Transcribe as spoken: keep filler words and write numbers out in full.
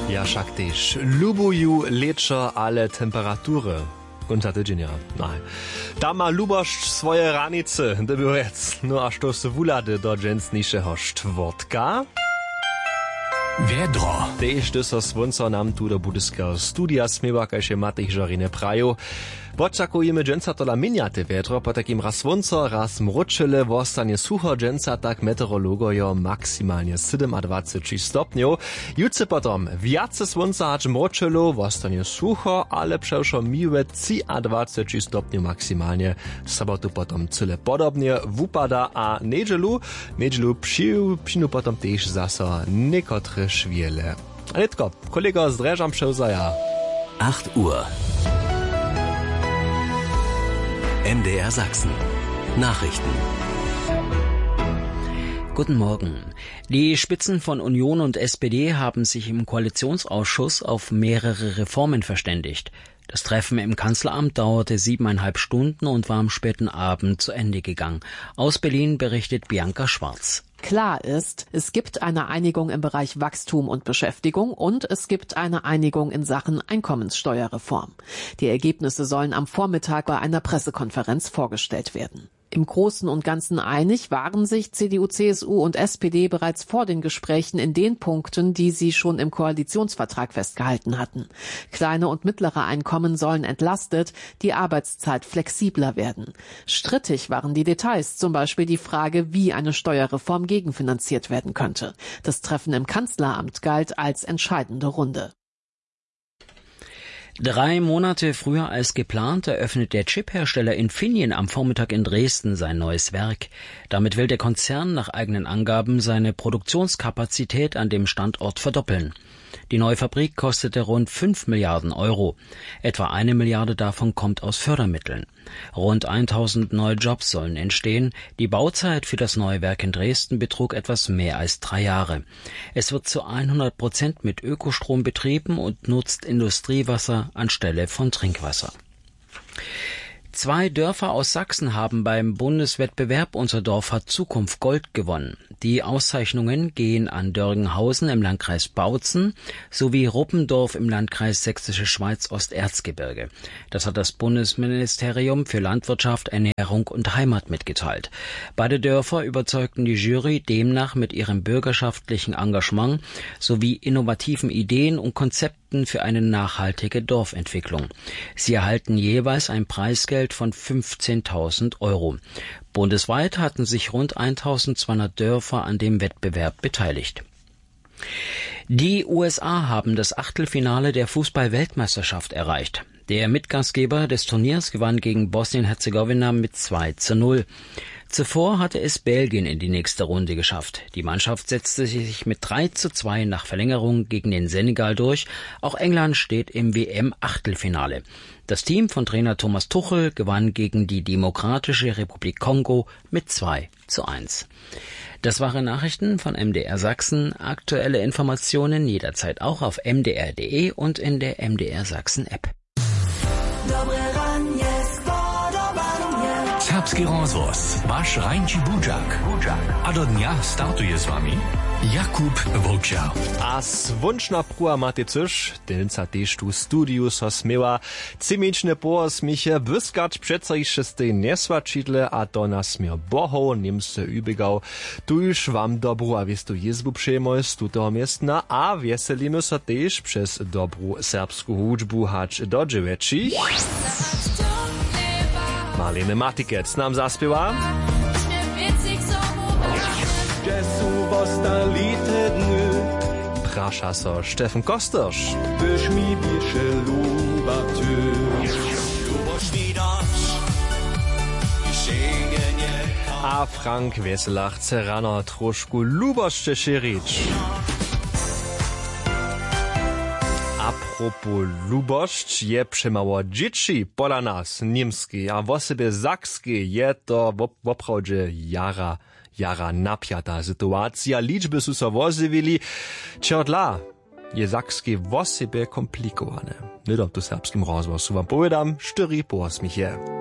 Ja, však tež ľubujú liečo, ale temperatury. Konca tydzienia. Nein. Tam ma lubošť svoje ranice, debujec. No a što su vulady do dżęsniejszego štvrtka? Wiedro. Tež to so svonco nam tu do budyskiego studia smiewa, kajše Matej Žorine praju. Podčakujemy dżęca tola miniate wiedro, po takim raz svonco, raz mručele, vostanie sucho dżęca, tak meteorologojo maksymalnie dwadzieścia siedem stopniów. Jutce potom viace svonca hač mručelu, vostanie sucho, ale przewszo miłe dwadzieścia trzy stopniów maksymalnie. Sobotu potom cyle podobnie wupada, a nedżelu, nedżelu psiu, psinu potom tež zaso nekotre szwiele. A netko, kolego z dreżam przewzaja. acht Uhr. M D R Sachsen. Nachrichten. Guten Morgen. Die Spitzen von Union und S P D haben sich im Koalitionsausschuss auf mehrere Reformen verständigt. Das Treffen im Kanzleramt dauerte siebeneinhalb Stunden und war am späten Abend zu Ende gegangen. Aus Berlin berichtet Bianca Schwarz. Klar ist, es gibt eine Einigung im Bereich Wachstum und Beschäftigung und es gibt eine Einigung in Sachen Einkommenssteuerreform. Die Ergebnisse sollen am Vormittag bei einer Pressekonferenz vorgestellt werden. Im Großen und Ganzen einig waren sich C D U, C S U und S P D bereits vor den Gesprächen in den Punkten, die sie schon im Koalitionsvertrag festgehalten hatten. Kleine und mittlere Einkommen sollen entlastet, die Arbeitszeit flexibler werden. Strittig waren die Details, zum Beispiel die Frage, wie eine Steuerreform gegenfinanziert werden könnte. Das Treffen im Kanzleramt galt als entscheidende Runde. Drei Monate früher als geplant eröffnet der Chiphersteller Infineon am Vormittag in Dresden sein neues Werk. Damit will der Konzern nach eigenen Angaben seine Produktionskapazität an dem Standort verdoppeln. Die neue Fabrik kostete rund fünf Milliarden Euro. Etwa eine Milliarde davon kommt aus Fördermitteln. Rund tausend neue Jobs sollen entstehen. Die Bauzeit für das neue Werk in Dresden betrug etwas mehr als drei Jahre. Es wird zu hundert Prozent mit Ökostrom betrieben und nutzt Industriewasser anstelle von Trinkwasser. Zwei Dörfer aus Sachsen haben beim Bundeswettbewerb Unser Dorf hat Zukunft Gold gewonnen. Die Auszeichnungen gehen an Dörgenhausen im Landkreis Bautzen sowie Ruppendorf im Landkreis Sächsische Schweiz Osterzgebirge. Das hat das Bundesministerium für Landwirtschaft, Ernährung und Heimat mitgeteilt. Beide Dörfer überzeugten die Jury demnach mit ihrem bürgerschaftlichen Engagement sowie innovativen Ideen und Konzepten für eine nachhaltige Dorfentwicklung. Sie erhalten jeweils ein Preisgeld von fünfzehntausend Euro. Bundesweit hatten sich rund eintausendzweihundert Dörfer an dem Wettbewerb beteiligt. Die U S A haben das Achtelfinale der Fußball-Weltmeisterschaft erreicht. Der Mitgastgeber des Turniers gewann gegen Bosnien-Herzegowina mit zwei zu null. Zuvor hatte es Belgien in die nächste Runde geschafft. Die Mannschaft setzte sich mit drei zu zwei nach Verlängerung gegen den Senegal durch. Auch England steht im W M-Achtelfinale. Das Team von Trainer Thomas Tuchel gewann gegen die Demokratische Republik Kongo mit zwei zu eins. Das waren Nachrichten von M D R Sachsen. Aktuelle Informationen jederzeit auch auf m d r punkt d e und in der M D R Sachsen App. Serbski rozhlas, váš Rajnči Budžak. A do dňa startuje s vami Jakub Vlča. A svunčna prua máte coś, delca tež tu studiu so smiewa cimične poosmiche, wyskacz přeca i šestej nesvačidle a to na smier bohov, niemce ubegał. Tu już wam dobru a wiestu jezbu przejmoj z tutego miestna, a wieselimy so tež przez dobru serbsku hudžbu hač do dziewięci. Marlene Matikec nam zaspiewa. Prasza so Steffen Kosterz. A Frank Weselach chce rano trošku lubošće širić. Apropos lubošć, je przemało dzieci pola nas, niemski, a w sobie sakski je to woprawdzie jara, jara napiata sytuacja. Liczby su so wozywili, čerdla je sakski w sobie komplikowane. Nie dom tu serbskim rozwoju wam powiedziam, štyri poosmiche.